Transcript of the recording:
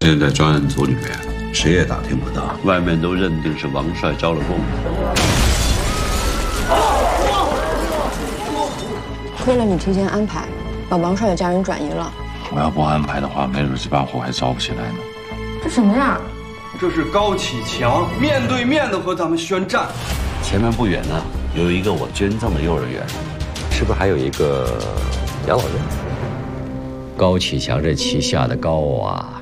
现在专案组里面谁也打听不到， 外面都认定是王帅招了供。 为了你提前安排，把王帅的家人转移了。 我要不安排的话，没准这把火还着不起来呢。 这什么呀？ 这是高启强面对面的和咱们宣战。 前面不远呢，有一个我捐赠的幼儿园，是不是还有一个养老院？高启强这旗下的高啊，